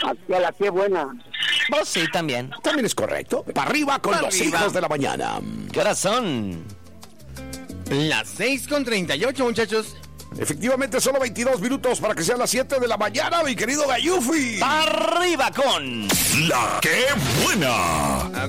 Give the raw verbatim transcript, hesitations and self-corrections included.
Hacia la que buena. Vos sí, también. También es correcto. Para arriba con Pa' los arriba. hijos de la mañana. ¿Qué horas son? Las seis con treinta y ocho, muchachos. Efectivamente, solo veintidós minutos para que sean las siete de la mañana, mi querido Gayufi. ¡Arriba con La que buena!